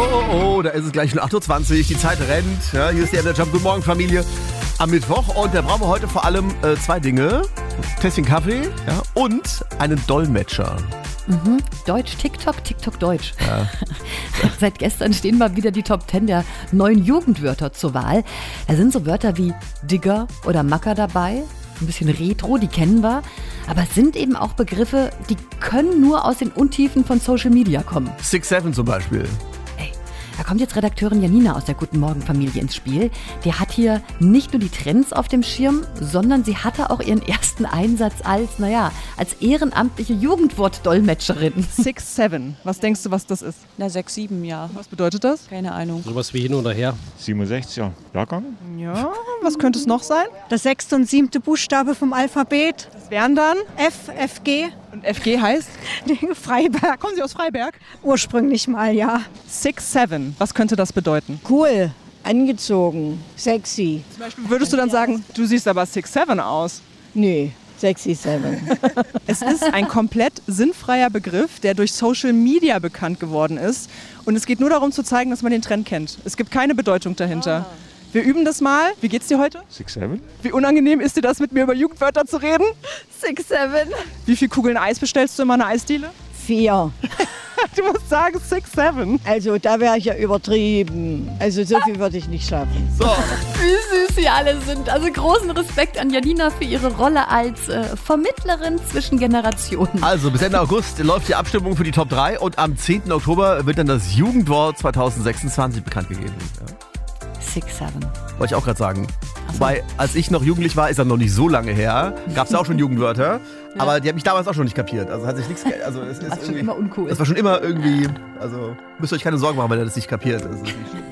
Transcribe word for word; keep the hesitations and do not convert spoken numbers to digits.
oh, oh, da ist es gleich schon acht Uhr zwanzig, die Zeit rennt. Ja, hier ist die Energy Jump. Guten Morgen, Familie. Am Mittwoch und da brauchen wir heute vor allem äh, zwei Dinge. Tässchen Kaffee, ja, und einen Dolmetscher. Mhm. Deutsch TikTok, TikTok Deutsch. Ja. Seit gestern stehen mal wieder die Top zehn der neuen Jugendwörter zur Wahl. Da sind so Wörter wie Digger oder Macker dabei. Ein bisschen retro, die kennen wir. Aber es sind eben auch Begriffe, die können nur aus den Untiefen von Social Media kommen. Six Seven zum Beispiel. Ey, da kommt jetzt Redakteurin Janina aus der Guten Morgen Familie ins Spiel. Die hat hier nicht nur die Trends auf dem Schirm, sondern sie hatte auch ihren ersten Einsatz als, naja, als ehrenamtliche Jugendwortdolmetscherin. Six Seven. Was denkst du, was das ist? Na, sechs, sieben, ja. Was bedeutet das? Keine Ahnung. Sowas wie hin oder her. siebenundsechziger Jahrgang? Ja, was könnte es noch sein? Der sechste und siebte Buchstabe vom Alphabet. Das wären dann? F, F G. Und F G heißt? Freiberg. Kommen Sie aus Freiberg? Ursprünglich mal, ja. Six Seven. Was könnte das bedeuten? Cool, angezogen, sexy. Zum Beispiel würdest du dann sagen, du siehst aber Six Seven aus? Nee, sexy seven. Es ist ein komplett sinnfreier Begriff, der durch Social Media bekannt geworden ist. Und es geht nur darum zu zeigen, dass man den Trend kennt. Es gibt keine Bedeutung dahinter. Wir üben das mal. Wie geht's dir heute? Six Seven? Wie unangenehm ist dir das, mit mir über Jugendwörter zu reden? Six Seven. Wie viele Kugeln Eis bestellst du in meiner Eisdiele? Vier. Du musst sagen Six Seven. Also da wäre ich ja übertrieben. Also so viel würde ich nicht schaffen. So. Wie süß sie alle sind. Also großen Respekt an Janina für ihre Rolle als äh, Vermittlerin zwischen Generationen. Also bis Ende August läuft die Abstimmung für die Top drei und am zehnten Oktober wird dann das Jugendwort zwanzig sechsundzwanzig bekannt gegeben. Ja. Six Seven. Wollte ich auch gerade sagen. Wobei, als ich noch jugendlich war, ist das noch nicht so lange her, gab es ja auch schon Jugendwörter, ja. Aber die habe ich damals auch schon nicht kapiert. Also hat sich nichts, also es ist war schon immer uncool. Das war schon immer irgendwie, also müsst ihr euch keine Sorgen machen, wenn ihr das nicht kapiert. Das ist nicht